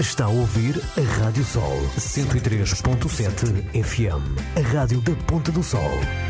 Está a ouvir a Rádio Sol 103.7 FM, a rádio da Ponta do Sol.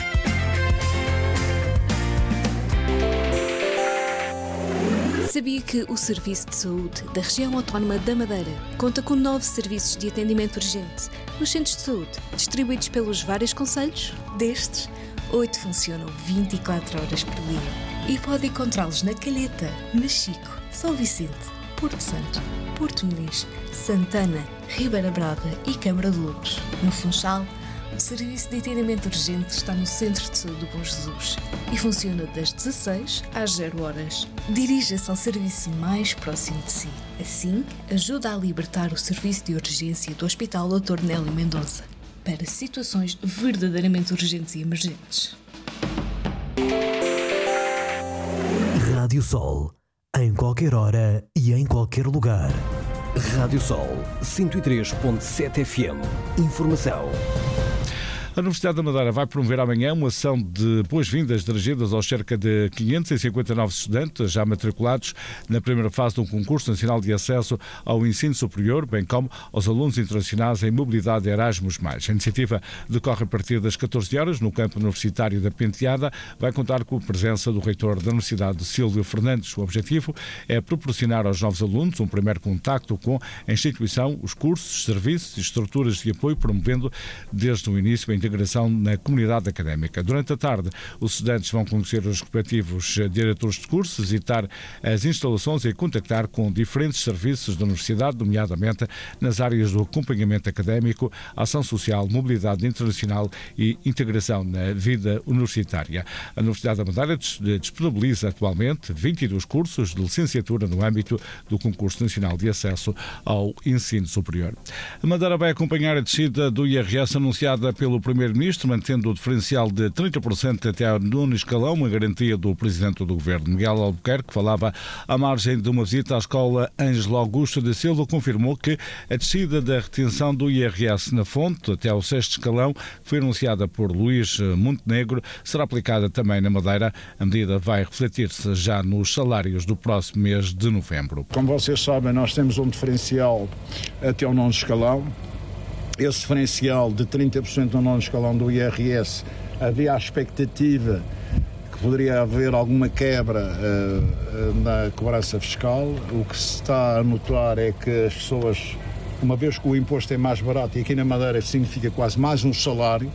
Sabia que o Serviço de Saúde da Região Autónoma da Madeira conta com 9 serviços de atendimento urgente nos centros de saúde, distribuídos pelos vários concelhos? Destes, 8 funcionam 24 horas por dia e pode encontrá-los na Calheta, Machico, São Vicente, Porto Santo, Porto Muniz, Santana, Ribeira Brava e Câmara de Lobos. No Funchal, o serviço de atendimento urgente está no Centro de Saúde do Bom Jesus e funciona das 16 às 0 horas. Dirija-se ao serviço mais próximo de si. Assim, ajuda a libertar o serviço de urgência do Hospital Dr. Nélio Mendonça para situações verdadeiramente urgentes e emergentes. Rádio Sol, em qualquer hora e em qualquer lugar. Rádio Sol 103.7 FM. Informação. A Universidade da Madeira vai promover amanhã uma ação de boas-vindas dirigidas aos cerca de 559 estudantes já matriculados na primeira fase do concurso nacional de acesso ao ensino superior, bem como aos alunos internacionais em mobilidade Erasmus+. A iniciativa decorre a partir das 14 horas no campo universitário da Penteada. Vai contar com a presença do reitor da Universidade, Sílvio Fernandes. O objetivo é proporcionar aos novos alunos um primeiro contacto com a instituição, os cursos, serviços e estruturas de apoio, promovendo desde o início a integração na comunidade académica. Durante a tarde, os estudantes vão conhecer os respectivos diretores de cursos, visitar as instalações e contactar com diferentes serviços da universidade, nomeadamente nas áreas do acompanhamento académico, ação social, mobilidade internacional e integração na vida universitária. A Universidade da Madeira disponibiliza atualmente 22 cursos de licenciatura no âmbito do Concurso Nacional de Acesso ao Ensino Superior. A Madeira vai acompanhar a descida do IRS anunciada pelo Primeiro-Ministro, mantendo o diferencial de 30% até ao 9º escalão, uma garantia do Presidente do Governo. Miguel Albuquerque, que falava à margem de uma visita à escola Ângelo Augusto da Silva, confirmou que a descida da retenção do IRS na fonte até ao 6º escalão, que foi anunciada por Luís Montenegro, será aplicada também na Madeira. A medida vai refletir-se já nos salários do próximo mês de novembro. Como vocês sabem, nós temos um diferencial até ao 9º escalão. Esse diferencial de 30% no 9º escalão do IRS, havia a expectativa que poderia haver alguma quebra na cobrança fiscal. O que se está a notar é que as pessoas, uma vez que o imposto é mais barato, e aqui na Madeira significa quase mais um salário,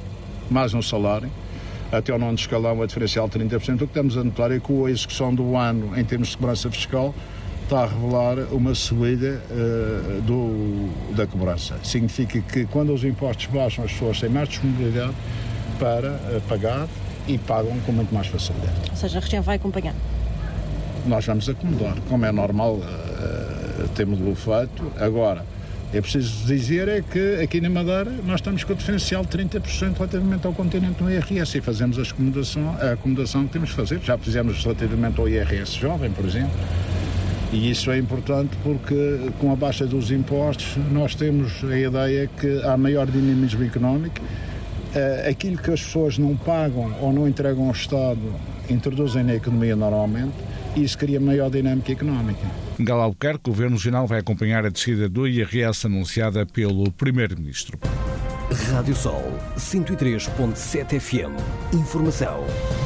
até ao 9º escalão a diferencial de 30%, o que estamos a notar é que a execução do ano em termos de cobrança fiscal está a revelar uma subida da cobrança. Significa que quando os impostos baixam, as pessoas têm mais disponibilidade para pagar e pagam com muito mais facilidade. Ou seja, a região vai acompanhar? Nós vamos acomodar, como é normal, temos o feito. Agora, é preciso dizer é que aqui na Madeira nós estamos com o diferencial de 30% relativamente ao continente no IRS e fazemos a acomodação que temos que fazer. Já fizemos relativamente ao IRS jovem, por exemplo. E isso é importante porque com a baixa dos impostos nós temos a ideia que há maior dinamismo económico. Aquilo que as pessoas não pagam ou não entregam ao Estado introduzem na economia normalmente e isso cria maior dinâmica económica. Miguel Albuquerque, o Governo Regional vai acompanhar a descida do IRS anunciada pelo Primeiro-Ministro. Rádio Sol 103.7 FM. Informação.